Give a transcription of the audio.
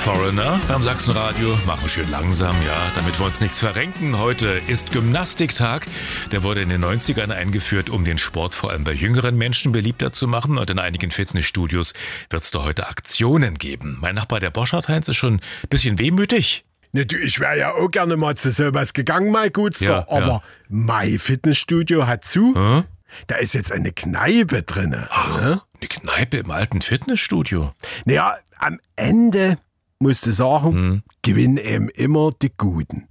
Foreigner beim Sachsenradio. Machen schön langsam, ja, damit wir uns nichts verrenken. Heute ist Gymnastiktag. Der wurde in den 90ern eingeführt, um den Sport vor allem bei jüngeren Menschen beliebter zu machen. Und in einigen Fitnessstudios wird es da heute Aktionen geben. Mein Nachbar, der Boschart-Heinz, ist schon ein bisschen wehmütig. Ne, du, ich wäre ja auch gerne mal zu sowas gegangen, mein Gutster. Ja, aber mein Fitnessstudio hat zu. Hm? Da ist jetzt eine Kneipe drin. Ach, Ne? eine Kneipe im alten Fitnessstudio. Naja, am Ende musst du sagen, gewinnen eben immer die Guten.